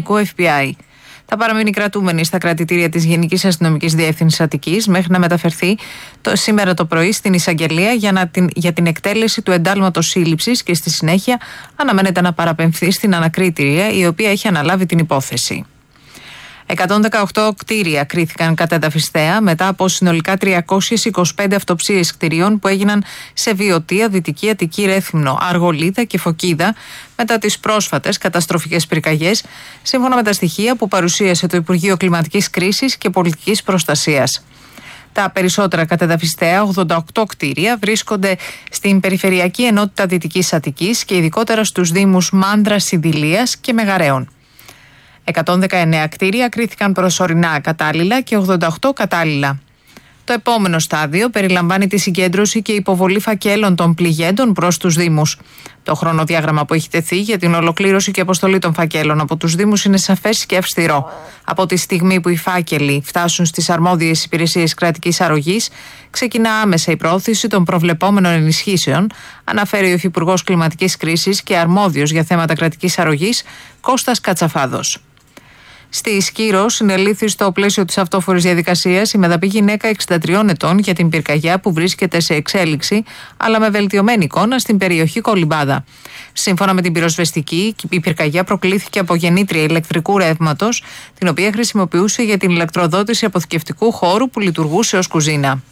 ελληνικού FBI. Θα παραμείνει κρατούμενη στα κρατητήρια της Γενικής Αστυνομικής Διεύθυνσης Αττικής μέχρι να μεταφερθεί σήμερα το πρωί στην εισαγγελία για την εκτέλεση του εντάλματος σύλληψης και στη συνέχεια αναμένεται να παραπεμφθεί στην ανακρίτηρια η οποία έχει αναλάβει την υπόθεση. 118 κτίρια κρίθηκαν κατεδαφιστέα μετά από συνολικά 325 αυτοψίες κτιρίων που έγιναν σε Βιωτία, Δυτική Αττική, Ρέθυμνο, Αργολίδα και Φωκίδα μετά τις πρόσφατες καταστροφικές πυρκαγιές, σύμφωνα με τα στοιχεία που παρουσίασε το Υπουργείο Κλιματικής Κρίσης και Πολιτικής Προστασίας. Τα περισσότερα κατεδαφιστέα, 88 κτίρια, βρίσκονται στην Περιφερειακή Ενότητα Δυτικής Αττικής και ειδικότερα στους δήμους Μάνδρας, Σιδηλίας και Μεγαρέων. 119 κτίρια κρίθηκαν προσωρινά κατάλληλα και 88 κατάλληλα. Το επόμενο στάδιο περιλαμβάνει τη συγκέντρωση και υποβολή φακέλων των πληγέντων προς τους δήμους. Το χρονοδιάγραμμα που έχει τεθεί για την ολοκλήρωση και αποστολή των φακέλων από τους δήμους είναι σαφές και αυστηρό. Από τη στιγμή που οι φάκελοι φτάσουν στις αρμόδιες υπηρεσίες κρατικής αρρωγής, ξεκινά άμεσα η προώθηση των προβλεπόμενων ενισχύσεων, αναφέρει ο Υφυπουργός Κλιματικής Κρίσης και αρμόδιος για θέματα κρατικής αρρωγής, Κώστας Κατσαφάδος. Στη Σκύρο συνελήφθη στο πλαίσιο της αυτόφορης διαδικασίας η μεδαπή γυναίκα 63 ετών για την πυρκαγιά που βρίσκεται σε εξέλιξη, αλλά με βελτιωμένη εικόνα στην περιοχή Κολυμπάδα. Σύμφωνα με την πυροσβεστική, η πυρκαγιά προκλήθηκε από γεννήτρια ηλεκτρικού ρεύματος, την οποία χρησιμοποιούσε για την ηλεκτροδότηση αποθηκευτικού χώρου που λειτουργούσε ως κουζίνα.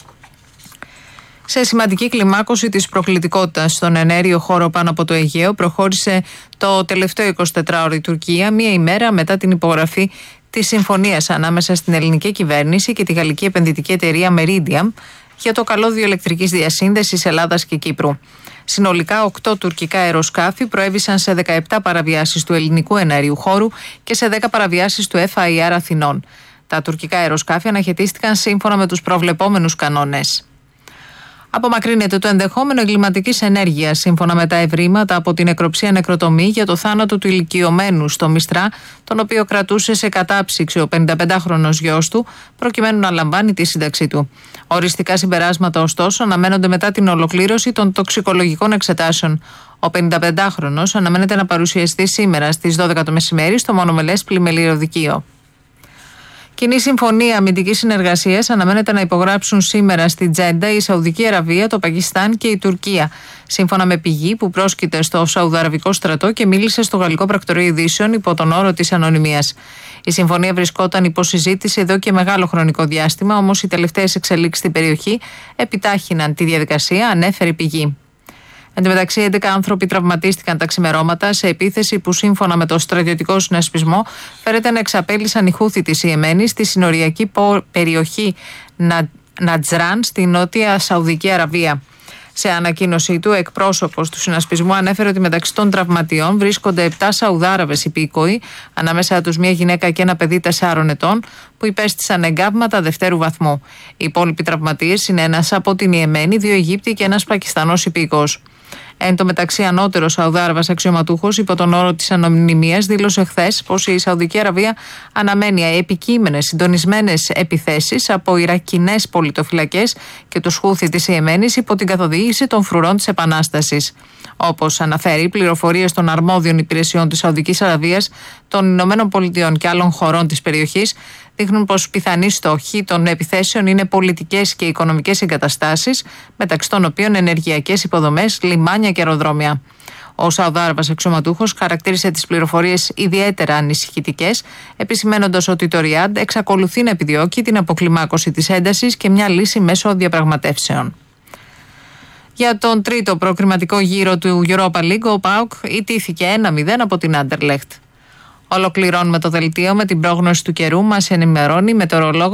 Σε σημαντική κλιμάκωση της προκλητικότητας στον εναέριο χώρο πάνω από το Αιγαίο προχώρησε το τελευταίο 24ωρο η Τουρκία, μία ημέρα μετά την υπογραφή της συμφωνίας ανάμεσα στην ελληνική κυβέρνηση και τη γαλλική επενδυτική εταιρεία Meridiam για το καλώδιο ηλεκτρικής διασύνδεσης Ελλάδας και Κύπρου. Συνολικά 8 τουρκικά αεροσκάφη προέβησαν σε 17 παραβιάσεις του ελληνικού εναέριου χώρου και σε 10 παραβιάσεις του FIR Αθηνών. Τα τουρκικά αεροσκάφη αναχαιτίστηκαν σύμφωνα με τους προβλεπόμενους κανόνες. Απομακρύνεται το ενδεχόμενο εγκληματικής ενέργειας σύμφωνα με τα ευρήματα από την νεκροψία νεκροτομή για το θάνατο του ηλικιωμένου στο Μιστρά, τον οποίο κρατούσε σε κατάψυξη ο 55χρονος γιος του, προκειμένου να λαμβάνει τη σύνταξή του. Οριστικά συμπεράσματα, ωστόσο, αναμένονται μετά την ολοκλήρωση των τοξικολογικών εξετάσεων. Ο 55χρονος αναμένεται να παρουσιαστεί σήμερα στις 12 το μεσημέρι στο μονομελές πλημελιωδικείο. Κοινή συμφωνία αμυντικής συνεργασίας αναμένεται να υπογράψουν σήμερα στη Τζέντα η Σαουδική Αραβία, το Πακιστάν και η Τουρκία, σύμφωνα με πηγή που πρόσκειται στο Σαουδαραβικό στρατό και μίλησε στο Γαλλικό Πρακτορείο Ειδήσεων υπό τον όρο της ανωνυμίας. Η συμφωνία βρισκόταν υπό συζήτηση εδώ και μεγάλο χρονικό διάστημα, όμως οι τελευταίες εξελίξεις στην περιοχή επιτάχυναν τη διαδικασία, ανέφερε η πηγή. Εν τω μεταξύ, 11 άνθρωποι τραυματίστηκαν τα ξημερώματα σε επίθεση που, σύμφωνα με το στρατιωτικό συνασπισμό, φέρεται να εξαπέλυσαν οι Χούθι της Ιεμένη στη συνοριακή περιοχή Νατζράν, στη νότια Σαουδική Αραβία. Σε ανακοίνωσή του, εκπρόσωπος του συνασπισμού ανέφερε ότι μεταξύ των τραυματιών βρίσκονται 7 Σαουδάραβες υπήκοοι, ανάμεσα τους μια γυναίκα και ένα παιδί 4 ετών, που υπέστησαν εγκάβματα δευτέρου βαθμού. Οι υπόλοιποι τραυματίες είναι ένας από την Ιεμένη, 2 Αιγύπτιοι και ένας Πακιστανός υπήκοος. Εν τω μεταξύ, ανώτερος Σαουδάραβας αξιωματούχος υπό τον όρο της ανωνυμίας δήλωσε χθες πως η Σαουδική Αραβία αναμένει επικείμενες συντονισμένες επιθέσεις από Ιρακινές πολιτοφυλακές και τους Χούθι της Ιεμένης υπό την καθοδήγηση των φρουρών της Επανάστασης. Όπως αναφέρει, πληροφορίες των αρμόδιων υπηρεσιών της Σαουδικής Αραβίας, των Ηνωμένων Πολιτειών και άλλων χωρών της περιοχής δείχνουν πως πιθανοί στόχοι των επιθέσεων είναι πολιτικές και οικονομικές εγκαταστάσεις, μεταξύ των οποίων ενεργειακές υποδομές, λιμάνια και αεροδρόμια. Ο Σαουδάραβας αξιωματούχος χαρακτήρισε τις πληροφορίες ιδιαίτερα ανησυχητικές, επισημαίνοντας ότι το Ριάντ εξακολουθεί να επιδιώκει την αποκλιμάκωση της έντασης και μια λύση μέσω διαπραγματεύσεων. Για τον τρίτο προκριματικό γύρο του Europa League, ο ΠΑΟΚ ιτήθηκε 1-0 από την Άντερλεχτ. Ολοκληρώνουμε το δελτίο με την πρόγνωση του καιρού. Μας ενημερώνει η μετεωρολόγος